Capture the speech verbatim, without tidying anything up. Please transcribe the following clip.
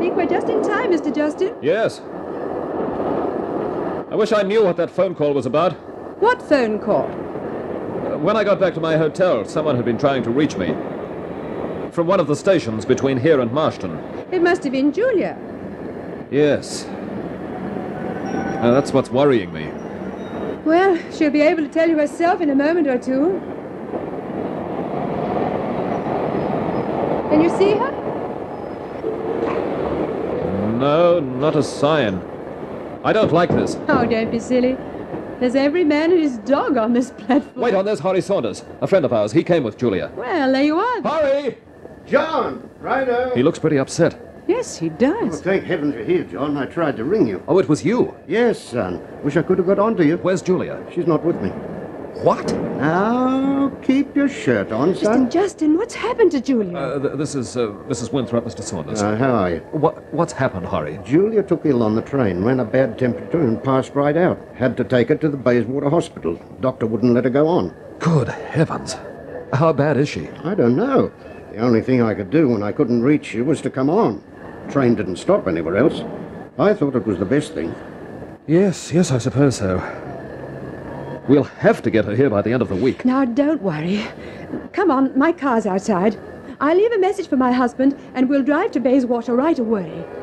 think we're just in time, Mister Justin. Yes. I wish I knew what that phone call was about. What phone call? Uh, when I got back to my hotel, someone had been trying to reach me. From one of the stations between here and Marston. It must have been Julia. Yes. Uh, that's what's worrying me. Well, she'll be able to tell you herself in a moment or two. Can you see her? No, not a sign. I don't like this. Oh, don't be silly. There's every man and his dog on this platform. Wait, on there's Harry Saunders, a friend of ours. He came with Julia. Well, there you are. Harry! John! Righto! He looks pretty upset. Yes, he Oh, does. thank heavens you're here, John. I tried to ring you. Oh, it was you. Yes, son. Wish I could have got on to you. Where's Julia? She's not with me. What? Now, keep your shirt on, Mister son. Justin, what's happened to Julia? Uh, th- this is uh, Missus Winthrop, Mister Saunders. Uh, how are you? What, what's happened, Harry? Julia took ill on the train, ran a bad temperature and passed right out. Had to take her to the Bayswater Hospital. Doctor wouldn't let her go on. Good heavens. How bad is she? I don't know. The only thing I could do when I couldn't reach you was to come on. Train didn't stop anywhere else. I thought it was the best thing. Yes, yes, I suppose so. We'll have to get her here by the end of the week. Now, don't worry. Come on, my car's outside. I'll leave a message for my husband, and we'll drive to Bayswater right away.